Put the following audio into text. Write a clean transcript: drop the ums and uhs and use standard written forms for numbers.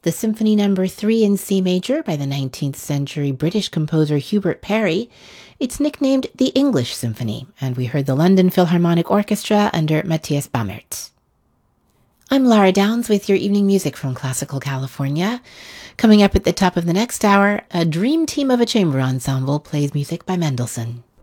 the Symphony No. 3 in C major by the 19th century British composer Hubert Parry. It's nicknamed the English Symphony, and we heard the London Philharmonic Orchestra under Matthias Bamert. I'm Lara Downs with your evening music from Classical California. Coming up at the top of the next hour, a dream team of a chamber ensemble plays music by Mendelssohn.